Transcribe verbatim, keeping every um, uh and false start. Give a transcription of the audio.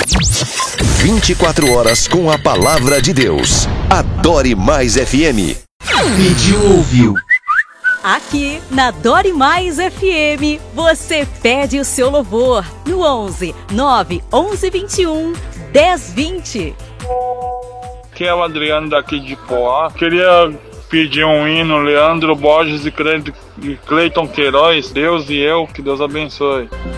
vinte e quatro horas com a palavra de Deus. Adore Mais F M. Pediu, ouviu. Aqui na Adore Mais F M, você pede o seu louvor no onze nove onze vinte e um dez vinte. Aqui é o Adriano daqui de Poá. Queria pedir um hino, Leandro Borges e Cleiton Queiroz, Deus e eu, que Deus abençoe.